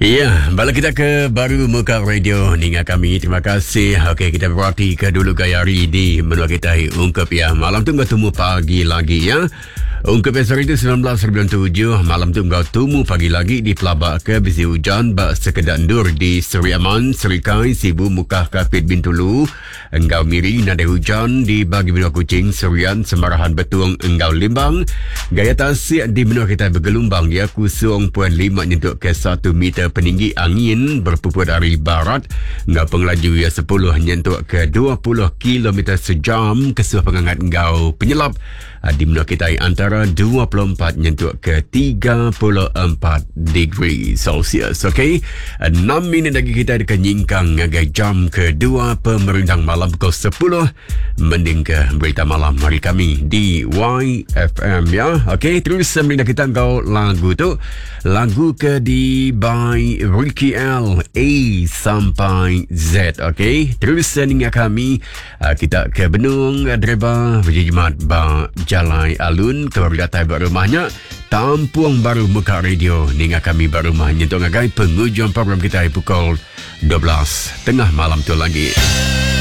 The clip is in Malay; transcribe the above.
Ya, balik kita ke Baru Muka Radio dengan kami. Terima kasih. Okey, kita berhati ke dulu gaya hari di menua kita ungkap ya. Malam tu bertemu pagi lagi ya. Ungkap hari itu 1997. Malam tu bertemu pagi lagi di Pelabak ke bisi hujan bak sekedar dur di Seri Aman, Serikai, Sibu, Mukah, Kapit, Bintulu. Enggau Miri, nada hujan di bagi benua Kuching, Serian, Semarahan, Betuang, Enggau Limbang. Gaya tasik di benua kita bergelombang ya. 0.5 nyentuh ke 1 meter peninggi angin berpupur dari barat. Enggau pengelaju ya 10 nyentuh ke 20 km sejam. Kesuah pengangkat enggau penyelap di benua kita antara 24 nyentuh ke 34 degree Celsius. Okey, 6 minit lagi kita akan nyingkang ngagai jam kedua pemerintah malam pukul 10 mending ke berita malam hari kami di YFM ya. Okey, terus sebenarnya kita kau lagu tu, lagu ke di by Ricky L A sampai Z. Okey, terus seninga kami kita ke Benung Dreba berjimat ba Jalai Alun ke berdatai buat rumahnya Tampuang Baru Muka Radio ninga kami baru rumahnya tu ngagai penghujung program kita pukul 12 tengah malam tu lagi.